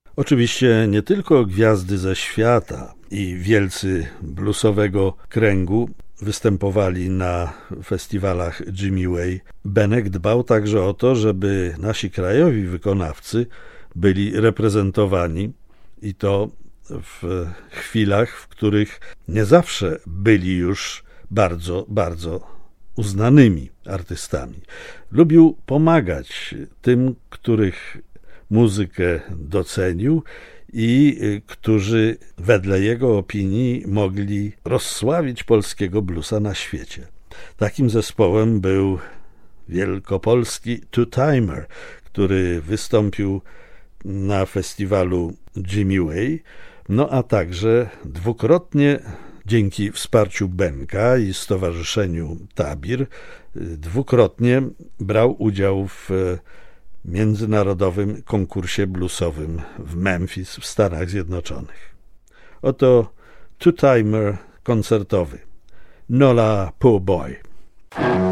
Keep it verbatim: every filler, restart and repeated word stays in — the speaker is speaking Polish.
Oczywiście nie tylko gwiazdy ze świata i wielcy bluesowego kręgu występowali na festiwalach Jimmy Way. Benek dbał także o to, żeby nasi krajowi wykonawcy byli reprezentowani i to w chwilach, w których nie zawsze byli już bardzo, bardzo uznanymi artystami. Lubił pomagać tym, których muzykę docenił i którzy wedle jego opinii mogli rozsławić polskiego bluesa na świecie. Takim zespołem był wielkopolski Two-Timer, który wystąpił na festiwalu Jimmy Way, no a także dwukrotnie dzięki wsparciu Benka i stowarzyszeniu Tabir dwukrotnie brał udział w międzynarodowym konkursie bluesowym w Memphis w Stanach Zjednoczonych. Oto Two-Timer koncertowy Nola Po' Boy.